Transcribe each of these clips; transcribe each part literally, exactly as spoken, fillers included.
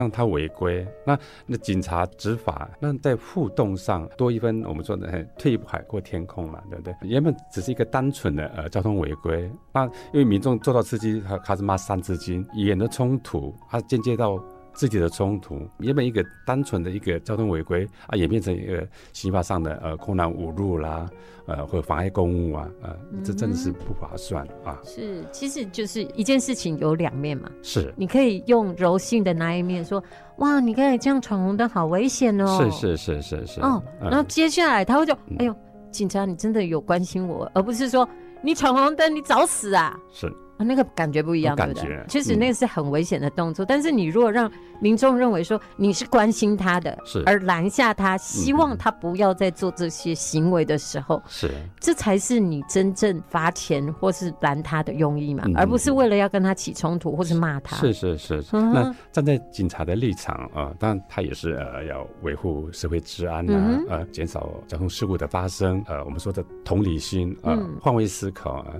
让他违规，那那警察执法，那在互动上多一分我们说的退一步海阔天空嘛，对不对？原本只是一个单纯的呃交通违规，那因为民众坐到司机他他是骂三字经，语言的冲突，他间接到自己的冲突，原本一个单纯的一个交通违规啊，演变成一个刑法上的呃公然侮辱啦，呃或者妨碍公务啊，呃，这真的是不划算啊。 是，其实就是一件事情有两面嘛。 是， 你可以用柔性的那一面说，哇，你看你这样闯红灯好危险哦。 是是是是是。 哦， 嗯、 然后接下来他会就，哎呦，警察你真的有关心我，而不是说你闯红灯你找死啊。 是。 那个感觉不一样，对不对？其实那个是很危险的动作，嗯、但是你如果让民众认为说你是关心他的， 是而拦下他，希望他不要再做这些行为的时候， 是这才是你真正罚钱或是拦他的用意嘛， 嗯、 而不是为了要跟他起冲突或是骂他。 是是是，嗯、那站在警察的立场啊、呃，当然他也是呃要维护社会治安啊，嗯、呃减少交通事故的发生，呃我们说的同理心啊，呃嗯、换位思考啊。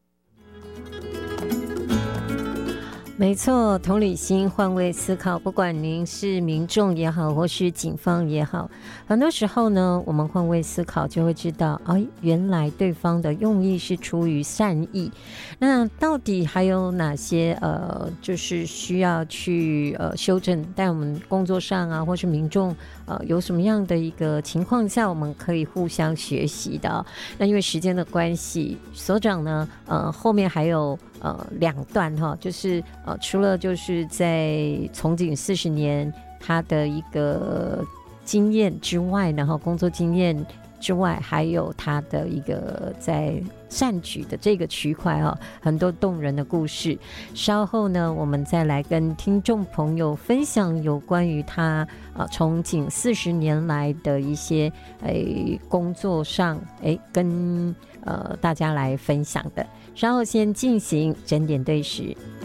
没错，同理心，换位思考，不管您是民众也好，或是警方也好，很多时候呢，我们换位思考就会知道，哎，原来对方的用意是出于善意。那到底还有哪些呃，就是需要去呃修正，在我们工作上啊，或是民众呃有什么样的一个情况下，我们可以互相学习的。那因为时间的关系，所长呢，呃，后面还有呃两段哈，就是呃除了就是在从警四十年他的一个经验之外呢，哈，工作经验之外，还有他的一个在善举的这个区块哈，很多动人的故事。稍后呢，我们再来跟听众朋友分享有关于他呃从警四十年来的一些诶工作上诶跟呃大家来分享的。稍后先进行整点对时。